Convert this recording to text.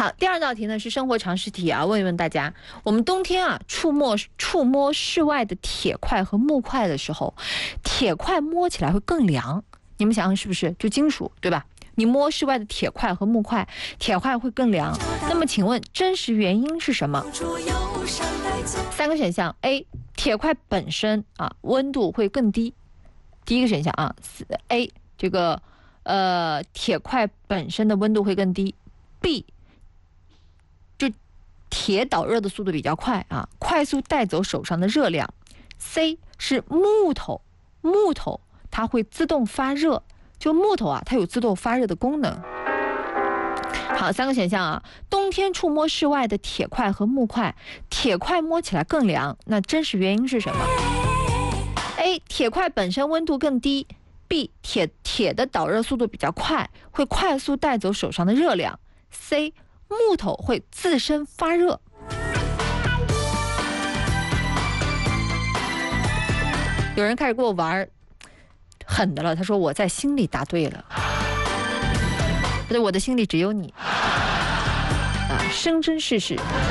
好，第二道题呢是生活常识题啊，问一问大家，我们冬天啊触摸室外的铁块和木块的时候，铁块摸起来会更凉，你们想想是不是？就金属对吧？你摸室外的铁块和木块，铁块会更凉。那么请问真实原因是什么？3个选项 ：A. 铁块本身啊温度会更低。第一个选项啊 ，A 这个铁块本身的温度会更低。B 就铁导热的速度比较快啊，快速带走手上的热量。C 是木头它会自动发热。就木头啊，它有自动发热的功能。好，3个选项啊，冬天触摸室外的铁块和木块，铁块摸起来更凉，那真实原因是什么 ？A. 铁块本身温度更低。B. 铁的导热速度比较快，会快速带走手上的热量。C. 木头会自身发热。有人开始给我玩狠的了，他说我在心里答对了，我的心里只有你啊，生真世事。